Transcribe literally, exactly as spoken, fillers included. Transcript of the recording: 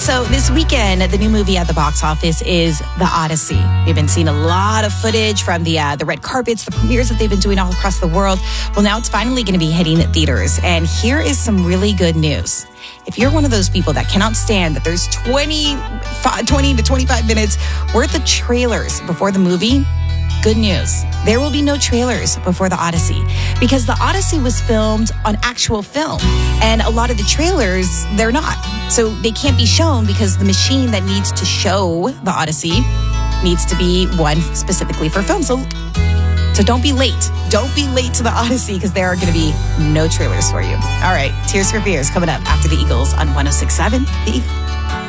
So this weekend, the new movie at the box office is The Odyssey. We've been seeing a lot of footage from the uh, the red carpets, the premieres that they've been doing all across the world. Well, now it's finally going to be hitting theaters. And here is some really good news. If you're one of those people that cannot stand that there's twenty, twenty to twenty-five minutes worth of trailers before the movie, good news. There will be no trailers before The Odyssey because The Odyssey was filmed on actual film. And a lot of the trailers, they're not. So they can't be shown because the machine that needs to show The Odyssey needs to be one specifically for film. So, so don't be late. Don't be late to The Odyssey because there are going to be no trailers for you. All right, Tears for Fears coming up after the Eagles on one oh six point seven The Eagle.